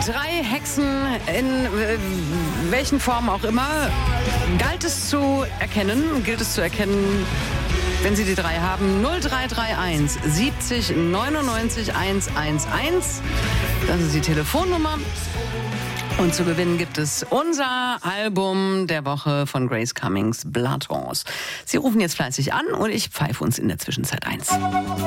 3 Hexen in welchen Formen auch immer. Gilt es zu erkennen, wenn Sie die 3 haben. 0331 70 99 111. Das ist die Telefonnummer. Und zu gewinnen gibt es unser Album der Woche von Grace Cummings, Blood Horse. Sie rufen jetzt fleißig an und ich pfeife uns in der Zwischenzeit eins.